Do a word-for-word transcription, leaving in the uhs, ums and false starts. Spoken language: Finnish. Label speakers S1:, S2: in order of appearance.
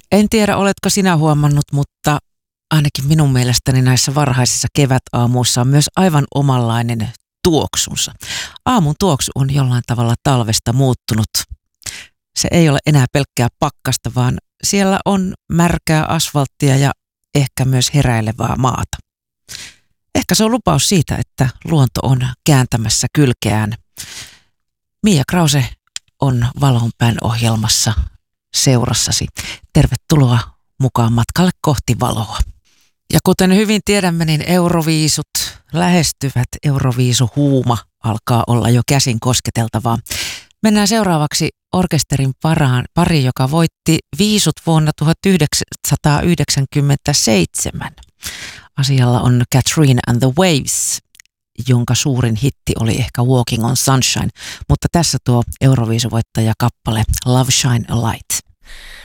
S1: En tiedä, oletko sinä huomannut, mutta ainakin minun mielestäni näissä varhaisissa kevätaamuissa on myös aivan omanlainen tuoksunsa. Aamun tuoksu on jollain tavalla talvesta muuttunut. Se ei ole enää pelkkää pakkasta, vaan siellä on märkää asfalttia ja ehkä myös heräilevää maata. Ehkä se on lupaus siitä, että luonto on kääntämässä kylkeään. Mia Krause on Valonpään ohjelmassa seurassasi. Tervetuloa mukaan matkalle kohti valoa. Ja kuten hyvin tiedämme, niin Euroviisut lähestyvät. Euroviisuhuuma alkaa olla jo käsin kosketeltavaa. Mennään seuraavaksi orkesterin paraan, pari, joka voitti viisut vuonna tuhatyhdeksänsataayhdeksänkymmentäseitsemän. Asialla on Katrina and the Waves, jonka suurin hitti oli ehkä Walking on Sunshine, mutta tässä tuo Euroviisuvoittaja kappale Love Shine a Light.